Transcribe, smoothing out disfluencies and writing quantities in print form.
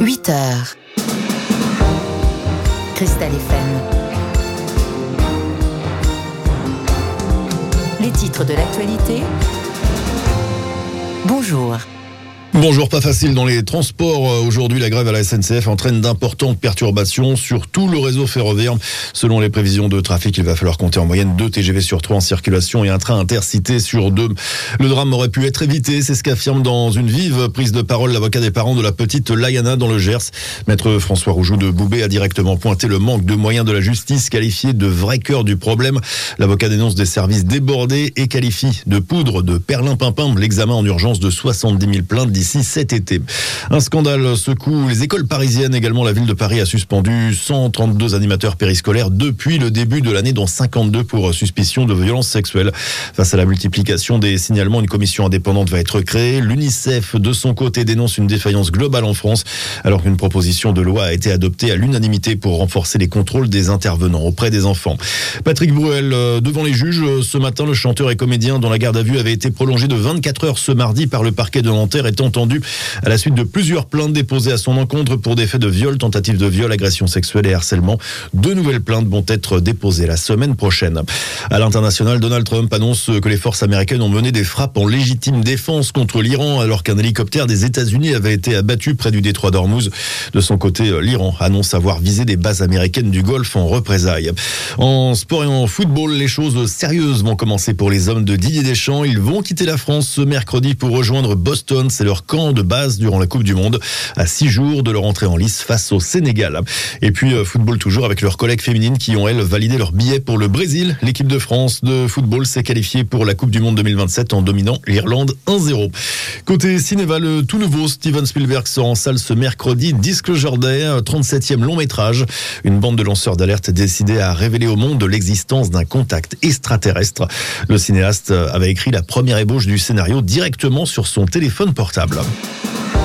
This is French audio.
8h. Cristal FM. Les titres de l'actualité. Bonjour. Bonjour, pas facile dans les transports. Aujourd'hui, la grève à la SNCF entraîne d'importantes perturbations sur tout le réseau ferroviaire. Selon les prévisions de trafic, il va falloir compter en moyenne 2 TGV sur 3 en circulation et un train intercité sur 2. Le drame aurait pu être évité, c'est ce qu'affirme dans une vive prise de parole l'avocat des parents de la petite Layana dans le Gers. Maître François Roujoux de Boubé a directement pointé le manque de moyens de la justice, qualifié de vrai cœur du problème. L'avocat dénonce des services débordés et qualifie de poudre de perlimpinpin l'examen en urgence de 70 000 plaintes d'ici cet été. Un scandale secoue les écoles parisiennes. Également, la ville de Paris a suspendu 132 animateurs périscolaires depuis le début de l'année, dont 52 pour suspicion de violences sexuelles. Face à la multiplication des signalements, une commission indépendante va être créée. L'UNICEF, de son côté, dénonce une défaillance globale en France, alors qu'une proposition de loi a été adoptée à l'unanimité pour renforcer les contrôles des intervenants auprès des enfants. Patrick Bruel, devant les juges, ce matin, le chanteur et comédien dont la garde à vue avait été prolongée de 24 heures ce mardi par le parquet de Nanterre est entendu à la suite de plusieurs plaintes déposées à son encontre pour des faits de viol, tentative de viol, agression sexuelle et harcèlement. 2 nouvelles plaintes vont être déposées la semaine prochaine. À l'international, Donald Trump annonce que les forces américaines ont mené des frappes en légitime défense contre l'Iran alors qu'un hélicoptère des États-Unis avait été abattu près du détroit d'Ormuz. De son côté, l'Iran annonce avoir visé des bases américaines du Golfe en représailles. En sport et en football, les choses sérieuses vont commencer pour les hommes de Didier Deschamps. Ils vont quitter la France ce mercredi pour rejoindre Boston. C'est leur camp de base durant la Coupe du Monde, à 6 jours de leur entrée en lice face au Sénégal. Et puis football toujours avec leurs collègues féminines qui ont, elles, validé leur billet pour le Brésil. L'équipe de France de football s'est qualifiée pour la Coupe du Monde 2027 en dominant l'Irlande 1-0. Côté cinéma, le tout nouveau Steven Spielberg sort en salle ce mercredi. Disclosure Day, 37e long métrage. Une bande de lanceurs d'alerte décidée à révéler au monde l'existence d'un contact extraterrestre. Le cinéaste avait écrit la première ébauche du scénario directement sur son téléphone portable.